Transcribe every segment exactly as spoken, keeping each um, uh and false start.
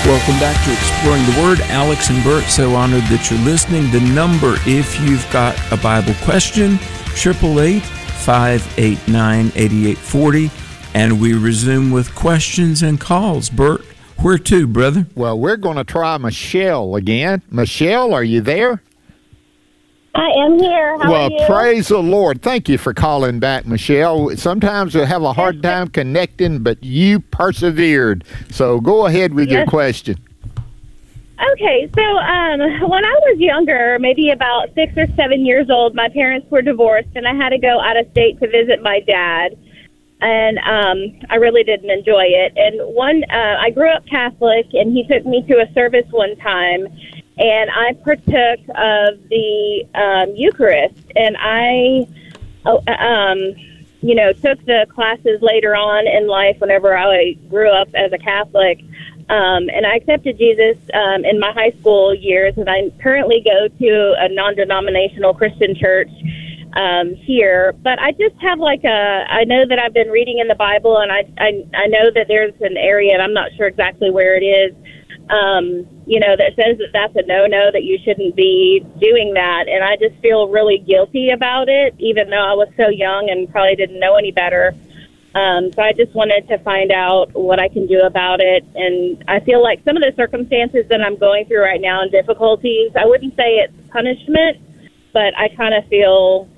Welcome back to Exploring the Word. Alex and Bert, so honored that you're listening. The number, if you've got a Bible question, eight eight eight, five eight nine, eight eight four zero. And we resume with questions and calls. Bert, where to, brother? Well, we're going to try Michelle again. Michelle, are you there? I am here. How well, are you? Praise the Lord. Thank you for calling back, Michelle. Sometimes we have a hard time connecting, but you persevered. So go ahead with yes. your question. Okay, so um, when I was younger, maybe about six or seven years old, my parents were divorced, and I had to go out of state to visit my dad. And um, I really didn't enjoy it. And one, uh, I grew up Catholic, and he took me to a service one time, and I partook of the um, Eucharist. And I, um, you know, took the classes later on in life whenever I grew up as a Catholic. Um, and I accepted Jesus um, in my high school years, and I currently go to a non-denominational Christian church um, here. But I just have like a, I know that I've been reading in the Bible, and I, I, I know that there's an area, and I'm not sure exactly where it is, um, you know, that says that that's a no-no, that you shouldn't be doing that. And I just feel really guilty about it, even though I was so young and probably didn't know any better. Um, so I just wanted to find out what I can do about it. And I feel like some of the circumstances that I'm going through right now and difficulties, I wouldn't say it's punishment, but I kind of feel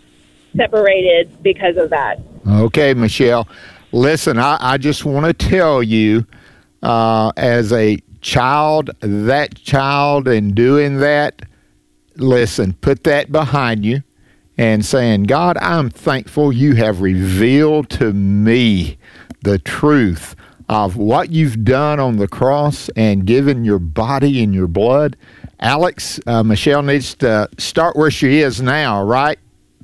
separated because of that. Okay, Michelle. Listen, I, I just want to tell you, uh, as a child, that child and doing that, listen, put that behind you and saying, God, I'm thankful you have revealed to me the truth of what you've done on the cross and given your body and your blood. Alex, uh, Michelle needs to start where she is now, right?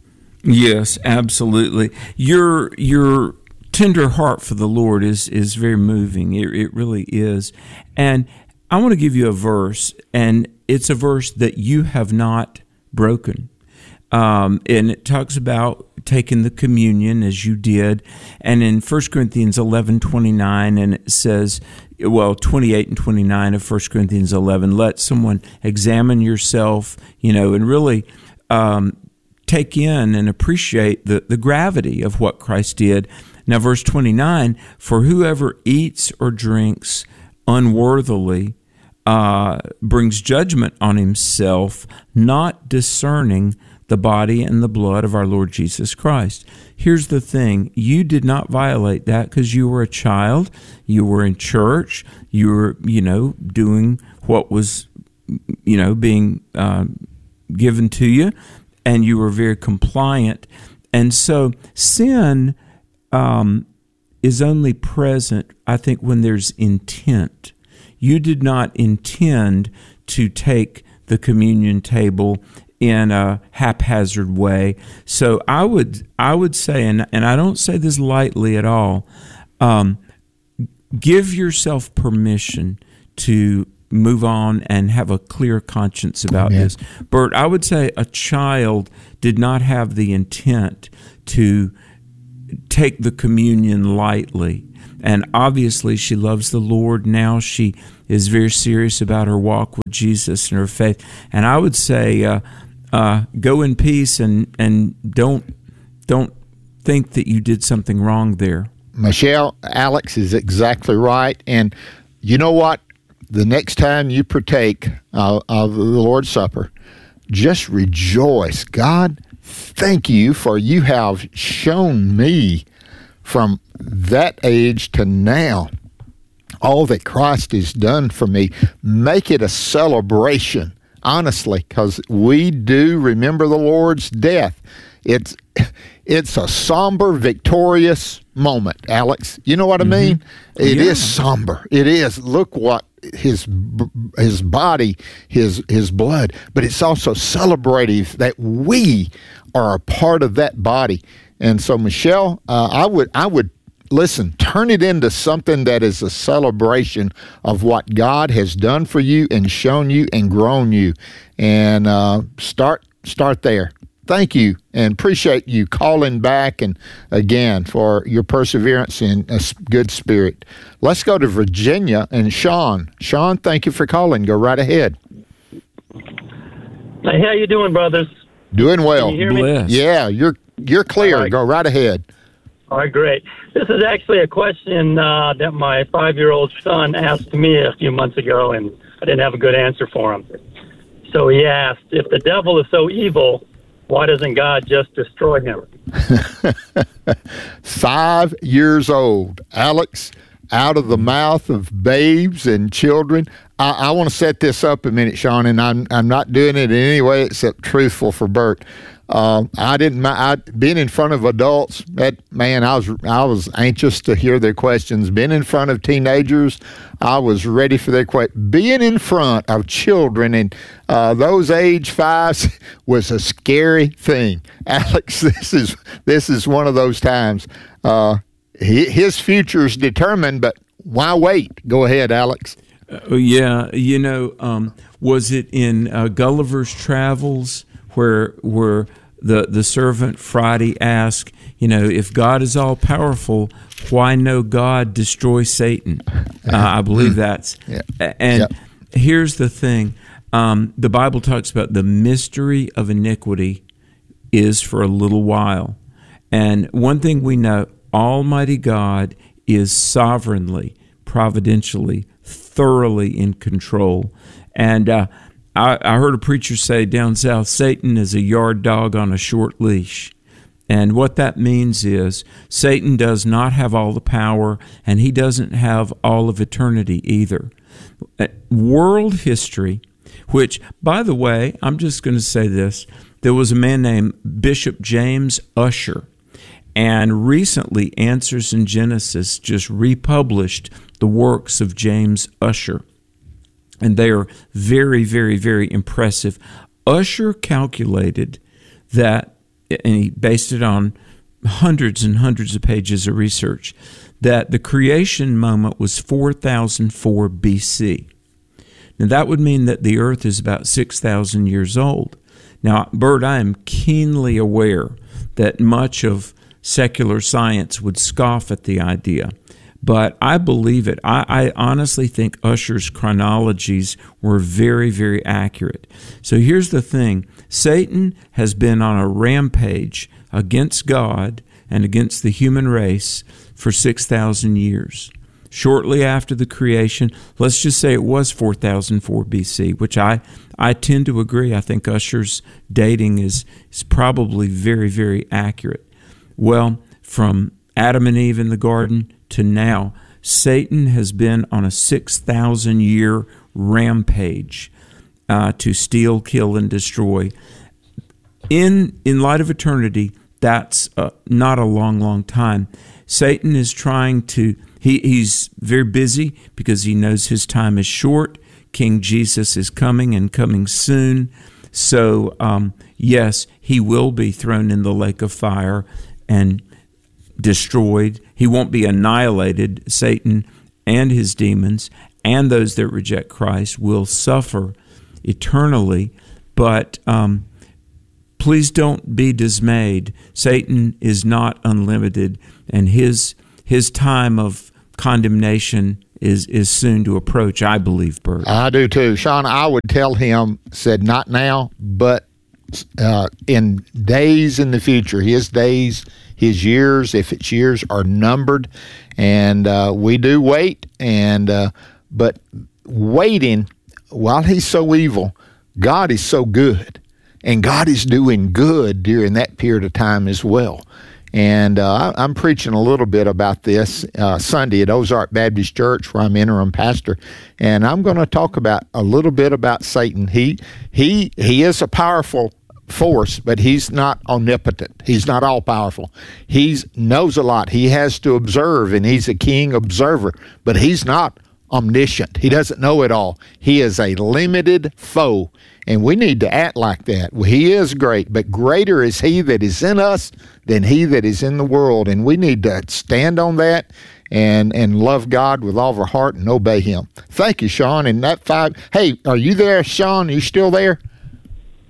Yes, absolutely. Your your tender heart for the Lord is is very moving. It, it really is. And I want to give you a verse, and it's a verse that you have not broken. Um, and it talks about taking the communion as you did. And in First Corinthians eleven twenty-nine, and it says, well, twenty-eight and twenty-nine of First Corinthians eleven, let someone examine yourself, you know, and really um, take in and appreciate the, the gravity of what Christ did. Now, verse twenty-nine, for whoever eats or drinks unworthily uh, brings judgment on himself, not discerning the body and the blood of our Lord Jesus Christ. Here's the thing. You did not violate that because you were a child. You were in church. You were, you know, doing what was, you know, being uh, given to you, and you were very compliant. And so sin um, is only present, I think, when there's intent. You did not intend to take the communion table in a haphazard way. So I would I would say, and, and I don't say this lightly at all, um, give yourself permission to move on and have a clear conscience about Amen. This. Bert, I would say a child did not have the intent to take the communion lightly. And obviously she loves the Lord now. She is very serious about her walk with Jesus and her faith. And I would say, uh, uh, go in peace and, and don't don't think that you did something wrong there. Michelle, Alex is exactly right. And you know what? The next time you partake uh, of the Lord's Supper, just rejoice. God, thank you for you have shown me from that age to now all that Christ has done for me. Make it a celebration, honestly, because we do remember the Lord's death. It's it's a somber, victorious moment, Alex. You know what mm-hmm. I mean? It yeah. is somber. It is. Look what his his body, his his blood, but it's also celebrative that we are a part of that body. And so, Michelle, uh, I would I would listen, turn it into something that is a celebration of what God has done for you and shown you and grown you, and uh, start start there. thank you and appreciate you calling back and again for your perseverance in a good spirit. Let's go to Virginia and Sean. Sean, thank you for calling. Go right ahead. Hey, how you doing, brothers? Doing well. Can you hear me? Bless. Yeah, you're you're clear. Right. Go right ahead. All right, great. This is actually a question uh, that my five-year-old son asked me a few months ago, and I didn't have a good answer for him. So he asked, if the devil is so evil, why doesn't God just destroy him? Five years old. Alex, out of the mouth of babes and children. I, I want to set this up a minute, Sean, and I'm I'm not doing it in any way except truthful for Bert. Um, I didn't. I being in front of adults. That man, I was I was anxious to hear their questions. Being in front of teenagers, I was ready for their questions. Being in front of children and uh, those age fives was a scary thing. Alex, this is this is one of those times. Uh, his future is determined, but why wait? Go ahead, Alex. Uh, yeah, you know, um, was it in uh, Gulliver's Travels where where the the servant Friday asked, you know, if God is all powerful, why no God destroy Satan? Uh, I believe that's yeah. and yep. Here's the thing: um, the Bible talks about the mystery of iniquity is for a little while, and one thing we know: Almighty God is sovereignly, providentially, thoroughly in control. And uh, I, I heard a preacher say down south, Satan is a yard dog on a short leash. And what that means is Satan does not have all the power, and he doesn't have all of eternity either. World history, which, by the way, I'm just going to say this, there was a man named Bishop James Ussher, and recently Answers in Genesis just republished the works of James Ussher. And they are very, very, very impressive. Ussher calculated that, and he based it on hundreds and hundreds of pages of research, that the creation moment was four thousand four B C. Now, that would mean that the earth is about six thousand years old. Now, Bert, I am keenly aware that much of secular science would scoff at the idea, but I believe it. I, I honestly think Ussher's chronologies were very, very accurate. So here's the thing. Satan has been on a rampage against God and against the human race for six thousand years. Shortly after the creation, let's just say it was four thousand four B C, which I, I tend to agree. I think Ussher's dating is, is probably very, very accurate. Well, from Adam and Eve in the garden to now, Satan has been on a six thousand year rampage uh, to steal, kill, and destroy. In in light of eternity, that's uh, not a long, long time. Satan is trying to, he, he's very busy because he knows his time is short. King Jesus is coming and coming soon. So, um, yes, he will be thrown in the lake of fire and destroyed. He won't be annihilated. Satan and his demons and those that reject Christ will suffer eternally. But um, please don't be dismayed. Satan is not unlimited, and his his time of condemnation is is soon to approach, I believe, Bert. I do too. Sean, I would tell him, said not now, but uh, in days in the future, his days, his years, if it's years, are numbered. And uh, we do wait, and uh, but waiting, while he's so evil, God is so good. And God is doing good during that period of time as well. And uh, I'm preaching a little bit about this uh, Sunday at Ozark Baptist Church, where I'm interim pastor, and I'm going to talk about a little bit about Satan. He he he is a powerful force, but he's not omnipotent. He's not all powerful. He knows a lot. He has to observe, and he's a king observer, but he's not omniscient. He doesn't know it all. He is a limited foe, and we need to act like that. Well, he is great, but greater is he that is in us than he that is in the world, and we need to stand on that and and love God with all of our heart and obey him. Thank you, Sean. And that five, hey, are you there, Sean? Are you still there?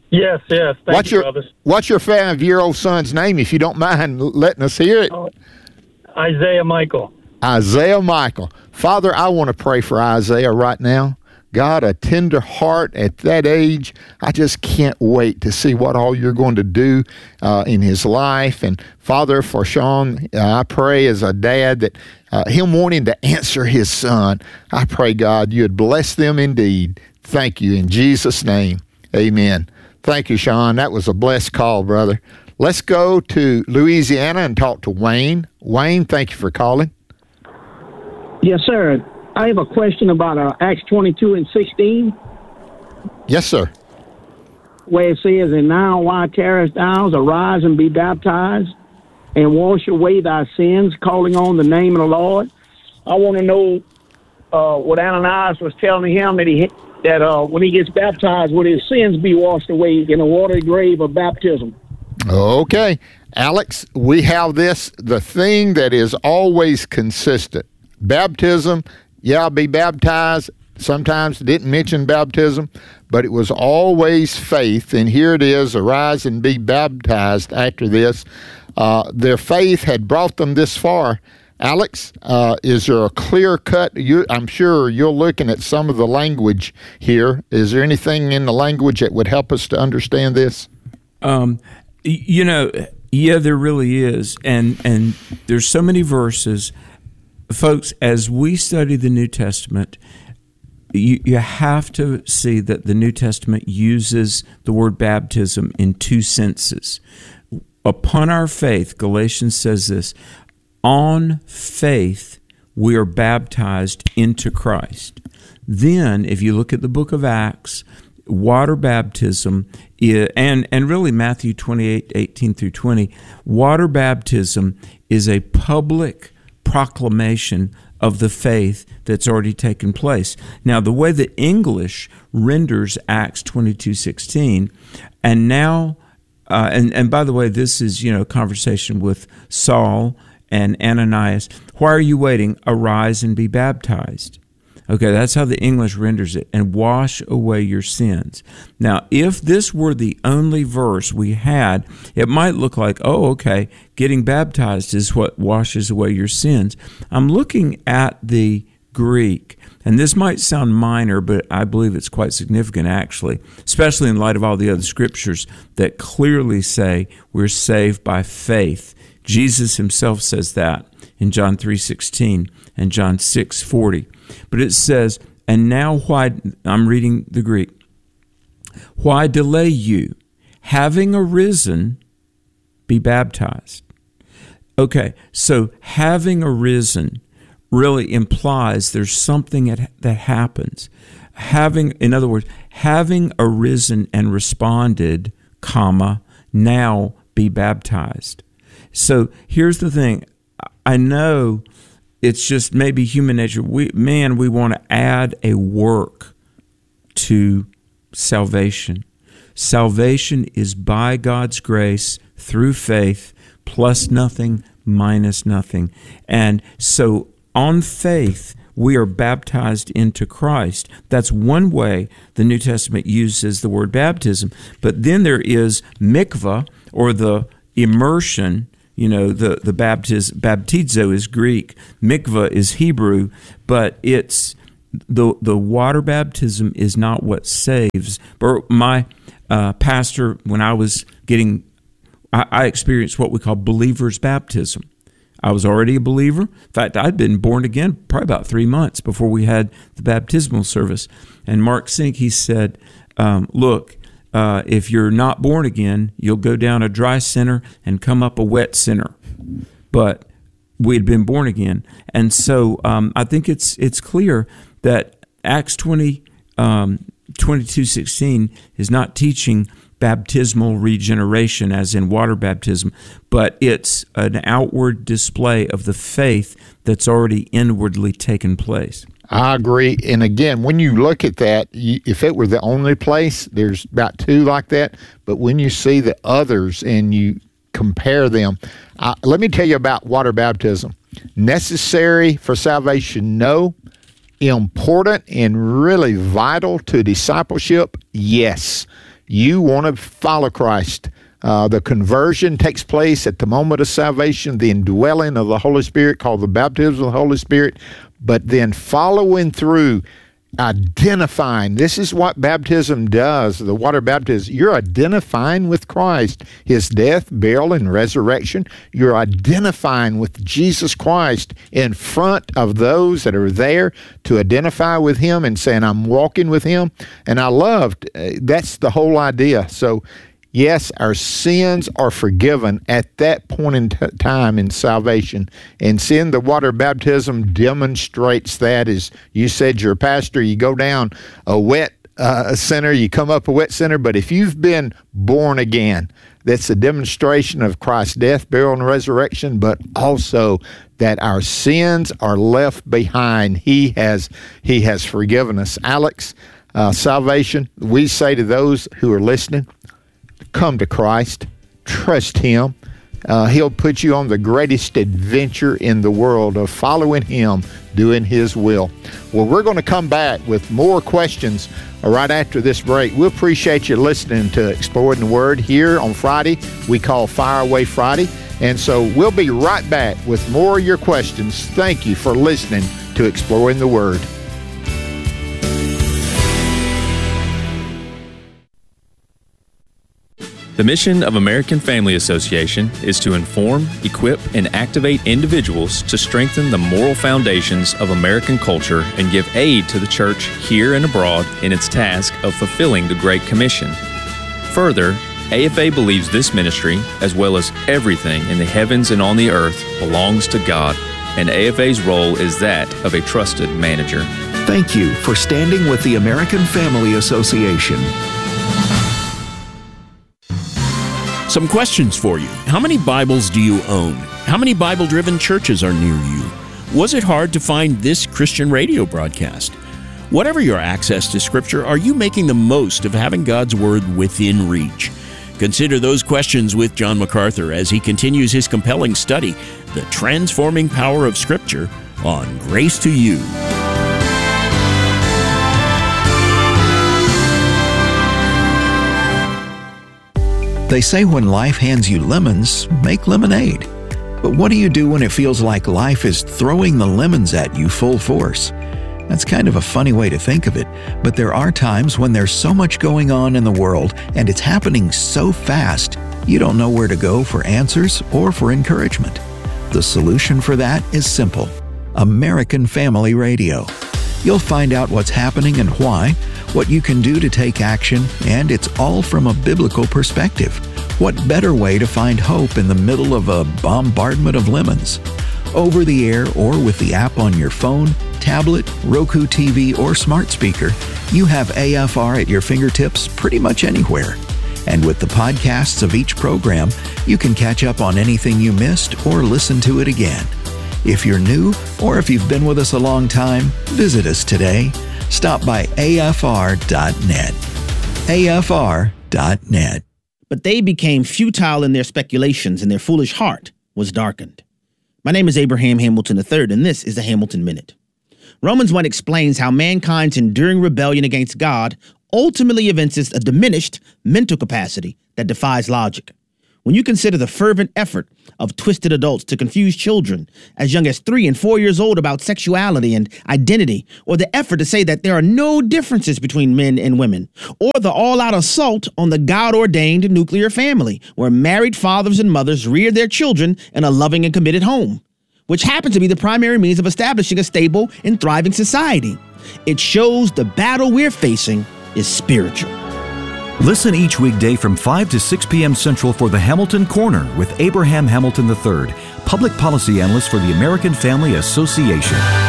Yes, yes. Thank what's you, your brothers. What's your five-year-old son's name, if you don't mind letting us hear it? Oh, Isaiah Michael. Isaiah Michael. Father, I want to pray for Isaiah right now. God, a tender heart at that age. I just can't wait to see what all you're going to do uh, in his life. And Father, for Sean, uh, I pray as a dad that uh, him wanting to answer his son, I pray, God, you'd bless them indeed. Thank you in Jesus' name. Amen. Thank you, Sean. That was a blessed call, brother. Let's go to Louisiana and talk to Wayne. Wayne, thank you for calling. Yes, sir. I have a question about uh, Acts twenty-two and sixteen. Yes, sir. Where it says, "And now why tarriest thou? Arise and be baptized, and wash away thy sins, calling on the name of the Lord." I want to know uh, what Ananias was telling him, that he that uh, when he gets baptized, would his sins be washed away in a watery grave of baptism? Okay. Alex, we have this, the thing that is always consistent. Baptism, yeah, I'll be baptized. Sometimes didn't mention baptism, but it was always faith. And here it is, arise and be baptized after this. Uh, their faith had brought them this far. Alex, uh, is there a clear cut? You, I'm sure you're looking at some of the language here. Is there anything in the language that would help us to understand this? Um, you know, yeah, there really is. And, and there's so many verses. Folks, as we study the New Testament, you, you have to see that the New Testament uses the word baptism in two senses. Upon our faith, Galatians says this, on faith we are baptized into Christ. Then, if you look at the book of Acts, water baptism, is, and, and really Matthew twenty-eight, eighteen through twenty, water baptism is a public proclamation of the faith that's already taken place. Now, the way the English renders Acts twenty-two sixteen, and now, uh, and, and by the way, this is, you know, conversation with Saul and Ananias. Why are you waiting? Arise and be baptized. Okay, that's how the English renders it, and wash away your sins. Now, if this were the only verse we had, it might look like, oh, okay, getting baptized is what washes away your sins. I'm looking at the Greek, and this might sound minor, but I believe it's quite significant actually, especially in light of all the other scriptures that clearly say we're saved by faith. Jesus himself says that in John three sixteen and John six forty. But it says, and now why, I'm reading the Greek, why delay you? Having arisen, be baptized. Okay, so having arisen really implies there's something that, that happens. Having, in other words, having arisen and responded, comma, now be baptized. So here's the thing. I know it's just maybe human nature. We, man, we want to add a work to salvation. Salvation is by God's grace through faith, plus nothing, minus nothing. And so on faith, we are baptized into Christ. That's one way the New Testament uses the word baptism. But then there is mikvah, or the immersion. You know, the, the baptiz, baptizo is Greek, mikvah is Hebrew, but it's the the water baptism is not what saves. But my uh, pastor, when I was getting, I, I experienced what we call believer's baptism. I was already a believer. In fact, I'd been born again probably about three months before we had the baptismal service. And Mark Sink, he said, um, look, Uh, if you're not born again, you'll go down a dry center and come up a wet center. But we had been born again. And so um, I think it's it's clear that Acts twenty, um, twenty-two sixteen is not teaching baptismal regeneration as in water baptism, but it's an outward display of the faith that's already inwardly taken place. I agree. And again, when you look at that, you, if it were the only place, there's about two like that. But when you see the others and you compare them, uh, let me tell you about water baptism. Necessary for salvation? No. Important and really vital to discipleship? Yes. you want to follow Christ. Uh, the conversion takes place at the moment of salvation, the indwelling of the Holy Spirit, called the baptism of the Holy Spirit, but then following through, identifying. This is what baptism does, the water baptism. You're identifying with Christ, his death, burial, and resurrection. You're identifying with Jesus Christ in front of those that are there to identify with him and saying, I'm walking with him. And I loved, uh, that's the whole idea. So, yes, our sins are forgiven at that point in t- time in salvation. And sin, the water baptism demonstrates that. As you said, you're a pastor, you go down a wet uh, center, you come up a wet center. But if you've been born again, that's a demonstration of Christ's death, burial, and resurrection, but also that our sins are left behind. He has, he has forgiven us. Alex, uh, salvation, we say to those who are listening, come to Christ, trust him. Uh, he'll put you on the greatest adventure in the world of following him, doing his will. Well, we're going to come back with more questions right after this break. We appreciate you listening to Exploring the Word here on Friday. We call Fire Away Friday. And so we'll be right back with more of your questions. Thank you for listening to Exploring the Word. The mission of American Family Association is to inform, equip, and activate individuals to strengthen the moral foundations of American culture and give aid to the church here and abroad in its task of fulfilling the Great Commission. Further, A F A believes this ministry, as well as everything in the heavens and on the earth, belongs to God, and A F A's role is that of a trusted manager. Thank you for standing with the American Family Association. Some questions for you. How many Bibles do you own? How many Bible-driven churches are near you? Was it hard to find this Christian radio broadcast? Whatever your access to Scripture, are you making the most of having God's Word within reach? Consider those questions with John MacArthur as he continues his compelling study, The Transforming Power of Scripture, on Grace to You. They say when life hands you lemons, make lemonade. But what do you do when it feels like life is throwing the lemons at you full force? That's kind of a funny way to think of it, but there are times when there's so much going on in the world and it's happening so fast, you don't know where to go for answers or for encouragement. The solution for that is simple: American Family Radio. You'll find out what's happening and why, what you can do to take action, and it's all from a biblical perspective. What better way to find hope in the middle of a bombardment of lemons? Over the air or with the app on your phone, tablet, Roku T V, or smart speaker, you have A F R at your fingertips pretty much anywhere. And with the podcasts of each program, you can catch up on anything you missed or listen to it again. If you're new, or if you've been with us a long time, visit us today. Stop by A F R dot net. A F R dot net. But they became futile in their speculations, and their foolish heart was darkened. My name is Abraham Hamilton the third, and this is the Hamilton Minute. Romans one explains how mankind's enduring rebellion against God ultimately evinces a diminished mental capacity that defies logic. When you consider the fervent effort of twisted adults to confuse children as young as three and four years old about sexuality and identity, or the effort to say that there are no differences between men and women, or the all-out assault on the God-ordained nuclear family, where married fathers and mothers rear their children in a loving and committed home, which happens to be the primary means of establishing a stable and thriving society. It shows the battle we're facing is spiritual. Listen each weekday from five to six p.m. Central for the Hamilton Corner with Abraham Hamilton the third, Public Policy Analyst for the American Family Association.